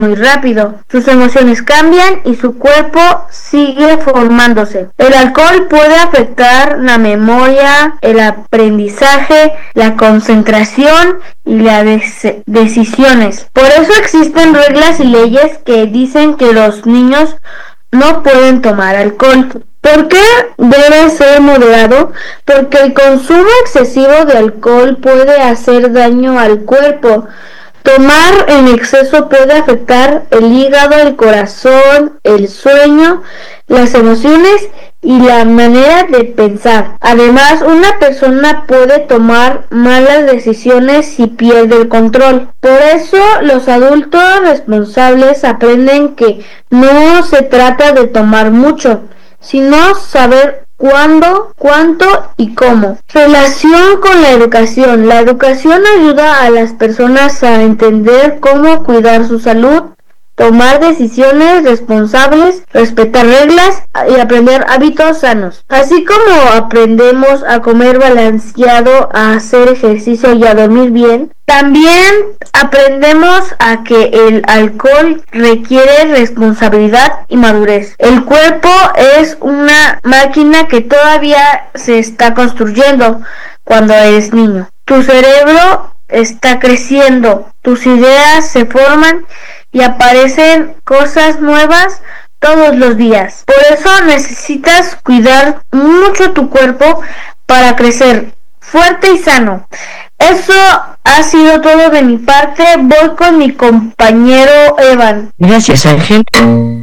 muy rápido. Sus emociones cambian y su cuerpo sigue formándose. El alcohol puede afectar la memoria, el aprendizaje, la concentración y las decisiones. Por eso existen reglas y leyes que dicen que los niños no pueden tomar alcohol. ¿Por qué debe ser moderado? Porque el consumo excesivo de alcohol puede hacer daño al cuerpo. Tomar en exceso puede afectar el hígado, el corazón, el sueño, las emociones y la manera de pensar. Además, una persona puede tomar malas decisiones si pierde el control. Por eso, los adultos responsables aprenden que no se trata de tomar mucho, sino saber cuándo, cuánto y cómo. Relación con la educación. La educación ayuda a las personas a entender cómo cuidar su salud, tomar decisiones responsables, respetar reglas y aprender hábitos sanos. Así como aprendemos a comer balanceado, a hacer ejercicio y a dormir bien, también aprendemos a que el alcohol requiere responsabilidad y madurez. El cuerpo es una máquina que todavía se está construyendo cuando eres niño. Tu cerebro está creciendo, tus ideas se forman y aparecen cosas nuevas todos los días. Por eso necesitas cuidar mucho tu cuerpo para crecer fuerte y sano. Eso ha sido todo de mi parte. Voy con mi compañero Evan. Gracias, Ángel.